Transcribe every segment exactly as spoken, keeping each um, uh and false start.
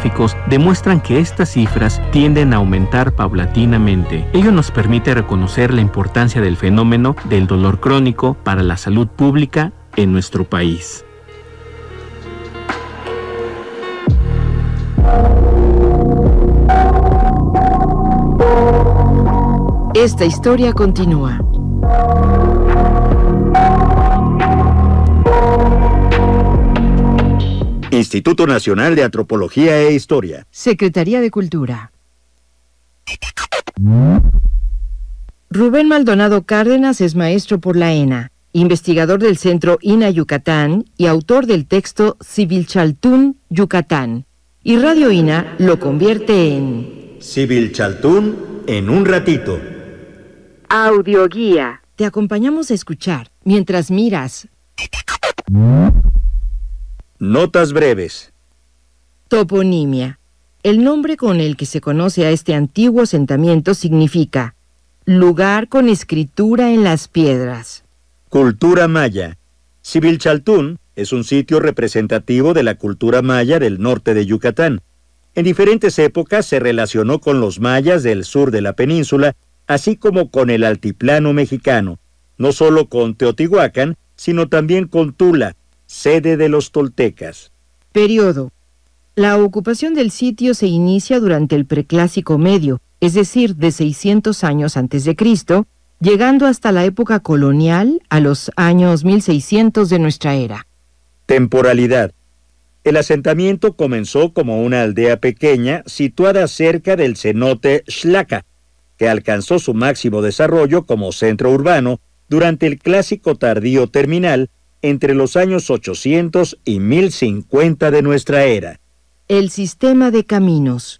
científicos demuestran que estas cifras tienden a aumentar paulatinamente. Ello nos permite reconocer la importancia del fenómeno del dolor crónico para la salud pública en nuestro país. Esta historia continúa. Instituto Nacional de Antropología e Historia. Secretaría de Cultura. Rubén Maldonado Cárdenas es maestro por la ENA, investigador del Centro I N A Yucatán y autor del texto Civilchaltún, Yucatán. Y Radio I N A lo convierte en... Civilchaltún en un ratito. Audioguía. Te acompañamos a escuchar mientras miras. Notas breves. Toponimia. El nombre con el que se conoce a este antiguo asentamiento significa lugar con escritura en las piedras. Cultura maya. Civilchaltún es un sitio representativo de la cultura maya del norte de Yucatán. En diferentes épocas se relacionó con los mayas del sur de la península, así como con el altiplano mexicano, no solo con Teotihuacán, sino también con Tula, sede de los toltecas. Periodo. La ocupación del sitio se inicia durante el Preclásico Medio, es decir, de seiscientos años antes de Cristo, llegando hasta la época colonial a los años mil seiscientos de nuestra era. Temporalidad. El asentamiento comenzó como una aldea pequeña situada cerca del cenote Xlaca, que alcanzó su máximo desarrollo como centro urbano durante el Clásico Tardío Terminal entre los años ochocientos y mil cincuenta de nuestra era. El sistema de caminos.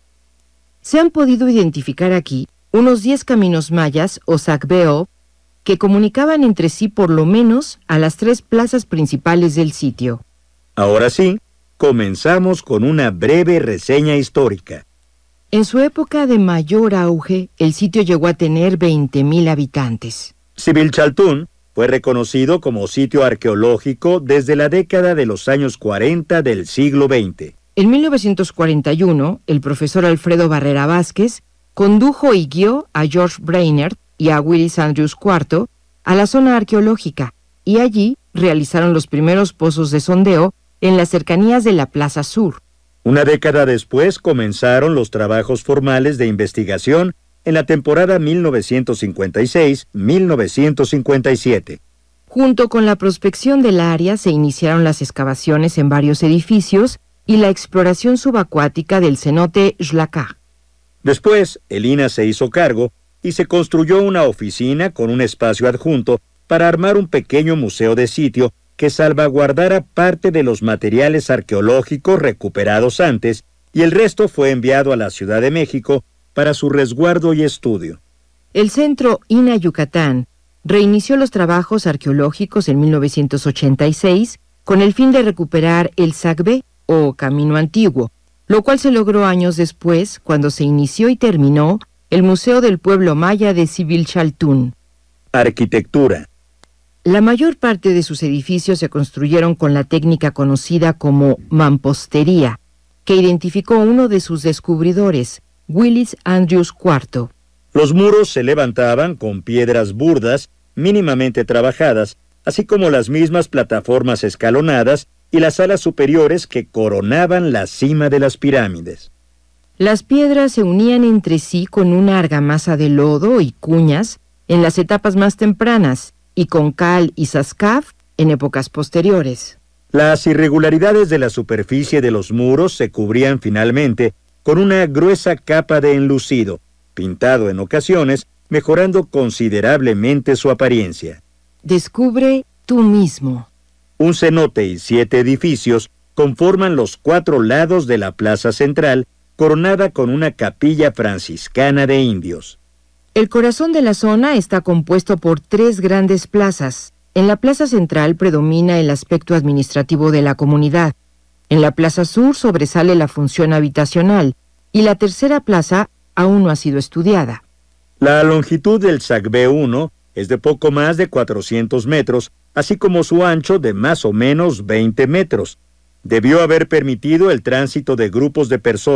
Se han podido identificar aquí unos diez caminos mayas o Sacbeo que comunicaban entre sí por lo menos a las tres plazas principales del sitio. Ahora sí, comenzamos con una breve reseña histórica. En su época de mayor auge, el sitio llegó a tener veinte mil habitantes. Civilchaltún fue reconocido como sitio arqueológico desde la década de los años cuarenta del siglo veinte. En mil novecientos cuarenta y uno, el profesor Alfredo Barrera Vázquez condujo y guió a George Brainerd y a Willis Andrews cuarto a la zona arqueológica, y allí realizaron los primeros pozos de sondeo en las cercanías de la Plaza Sur. Una década después comenzaron los trabajos formales de investigación en la temporada mil novecientos cincuenta y seis a mil novecientos cincuenta y siete. Junto con la prospección del área se iniciaron las excavaciones en varios edificios y la exploración subacuática del cenote Xlaca. Después, el I N A se hizo cargo y se construyó una oficina con un espacio adjunto para armar un pequeño museo de sitio que salvaguardara parte de los materiales arqueológicos recuperados antes, y el resto fue enviado a la Ciudad de México para su resguardo y estudio. El Centro I N A Yucatán reinició los trabajos arqueológicos en mil novecientos ochenta y seis con el fin de recuperar el Sacbé, o Camino Antiguo, lo cual se logró años después cuando se inició y terminó el Museo del Pueblo Maya de Civilchaltún. Arquitectura. La mayor parte de sus edificios se construyeron con la técnica conocida como mampostería, que identificó uno de sus descubridores, Willis Andrews cuarto. Los muros se levantaban con piedras burdas, mínimamente trabajadas, así como las mismas plataformas escalonadas y las alas superiores que coronaban la cima de las pirámides. Las piedras se unían entre sí con una argamasa de lodo y cuñas en las etapas más tempranas, y con cal y zascaf en épocas posteriores. Las irregularidades de la superficie de los muros se cubrían finalmente con una gruesa capa de enlucido, pintado en ocasiones, mejorando considerablemente su apariencia. Descubre tú mismo. Un cenote y siete edificios conforman los cuatro lados de la plaza central, coronada con una capilla franciscana de indios. El corazón de la zona está compuesto por tres grandes plazas. En la plaza central predomina el aspecto administrativo de la comunidad. En la plaza sur sobresale la función habitacional, y la tercera plaza aún no ha sido estudiada. La longitud del Sacbé uno es de poco más de cuatrocientos metros, así como su ancho de más o menos veinte metros. Debió haber permitido el tránsito de grupos de personas